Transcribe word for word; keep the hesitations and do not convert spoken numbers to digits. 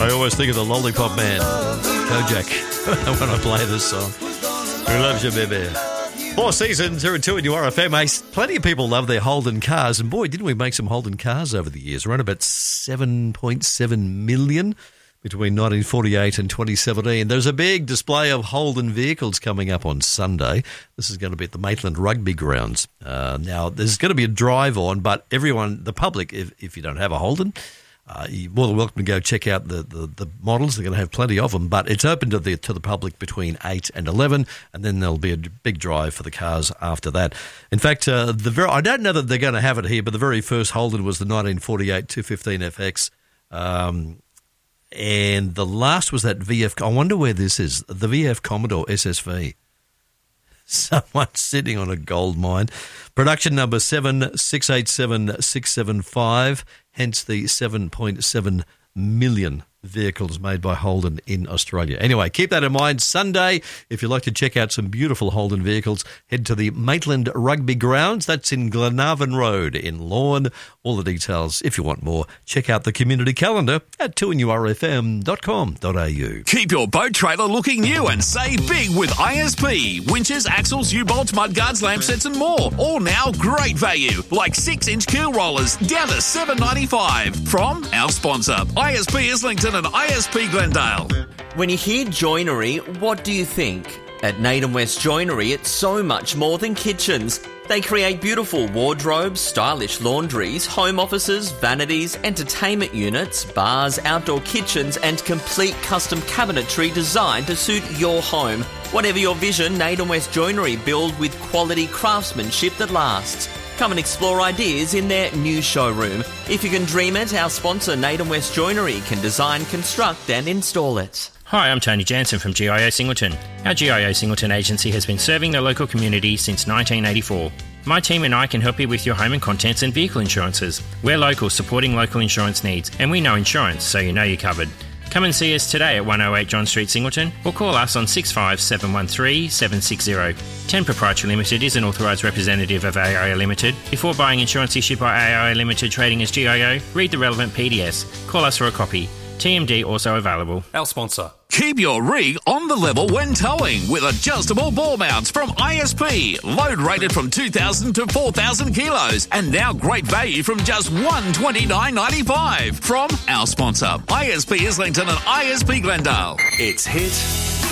I always think of the Lollipop Man, Kojak, when I play this song. Who loves you, baby? Four seasons, here at two in your R F M. Plenty of people love their Holden cars, and boy, didn't we make some Holden cars over the years. Around about seven point seven million between nineteen forty-eight and twenty seventeen. There's a big display of Holden vehicles coming up on Sunday. This is going to be at the Maitland Rugby Grounds. Uh, now, there's going to be a drive on, but everyone, the public, if, if you don't have a Holden, uh, you're more than welcome to go check out the, the, the models. They're going to have plenty of them, but it's open to the to the public between eight and eleven, and then there'll be a big drive for the cars after that. In fact, uh, the very, I don't know that they're going to have it here, but the very first Holden was the nineteen forty-eight two fifteen F X. Um, And the last was that V F. I wonder where this is. The V F Commodore S S V. Someone sitting on a gold mine. Production number seven six eight seven six seven five. Hence the seven point seven million vehicles made by Holden in Australia. Anyway, keep that in mind. Sunday, if you'd like to check out some beautiful Holden vehicles, head to the Maitland Rugby Grounds. That's in Glenarvan Road in Lorne. All the details, if you want more, check out the community calendar at two n u r f m dot com dot a u. Keep your boat trailer looking new and save big with I S P. Winches, axles, U-bolts, mudguards, lampsets and more. All now great value, like six inch keel rollers down to seven ninety-five. From our sponsor, I S P Islington and I S P Glendale. When you hear joinery, what do you think? At Naden West Joinery, it's so much more than kitchens. They create beautiful wardrobes, stylish laundries, home offices, vanities, entertainment units, bars, outdoor kitchens, and complete custom cabinetry designed to suit your home. Whatever your vision, Naden West Joinery build with quality craftsmanship that lasts. Come and explore ideas in their new showroom. If you can dream it, our sponsor Naden West Joinery can design, construct and install it. Hi, I'm Tony Jansen from G I O Singleton. Our G I O Singleton agency has been serving the local community since nineteen eighty-four. My team and I can help you with your home and contents and vehicle insurances. We're local, supporting local insurance needs, and we know insurance, so you know you're covered. Come and see us today at one oh eight John Street, Singleton, or call us on six five seven one three seven six zero. ten Proprietary Limited is an authorised representative of A I O Limited. Before buying insurance issued by A I O Limited trading as G I O, read the relevant P D S. Call us for a copy. T M D also available. Our sponsor. Keep your rig on the level when towing with adjustable ball mounts from I S P. Load rated from two thousand to four thousand kilos. And now great value from just one hundred twenty-nine dollars ninety-five. From our sponsor, I S P Islington and I S P Glendale. It's hit